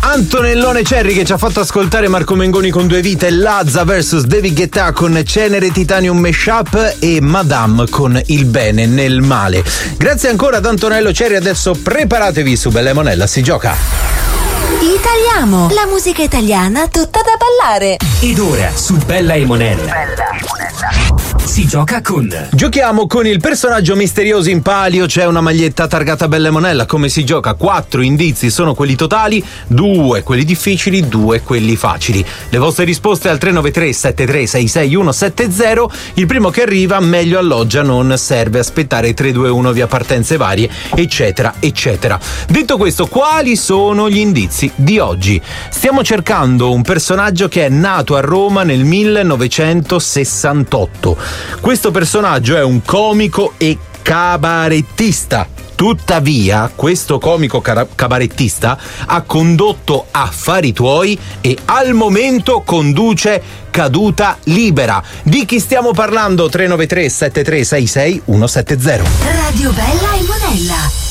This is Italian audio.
Antonellone Cerri che ci ha fatto ascoltare Marco Mengoni con Due Vite, Lazza vs David Guetta con Cenere Titanium Mashup e Madame con Il bene nel male. Grazie ancora ad Antonello Cerri, adesso preparatevi, su Bella e Monella si gioca. Italiamo, la musica italiana tutta da ballare. Ed ora su Bella e Monella si gioca con... Giochiamo con il personaggio misterioso in palio. C'è una maglietta targata Bella e Monella. Come si gioca? 4 indizi sono quelli totali, 2 quelli difficili, 2 quelli facili. Le vostre risposte al 393 7366 170. Il primo che arriva meglio alloggia, non serve aspettare 321 via partenze varie, eccetera eccetera. Detto questo, quali sono gli indizi di oggi? Stiamo cercando un personaggio che è nato a Roma nel 1968. Questo personaggio è un comico e cabarettista. Tuttavia, questo comico cabarettista ha condotto Affari tuoi e al momento conduce Caduta libera. Di chi stiamo parlando? 393 7366 170. Radio Bella e Monella.